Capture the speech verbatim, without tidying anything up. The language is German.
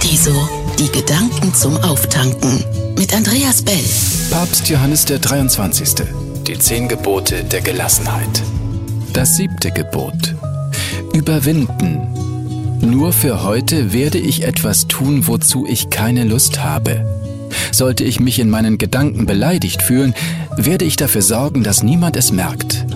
Espresso. Die Gedanken zum Auftanken. Mit Andreas Bell. Papst Johannes der dreiundzwanzigste. Die zehn Gebote der Gelassenheit. Das siebte Gebot. Überwinden. Nur für heute werde ich etwas tun, wozu ich keine Lust habe. Sollte ich mich in meinen Gedanken beleidigt fühlen, werde ich dafür sorgen, dass niemand es merkt.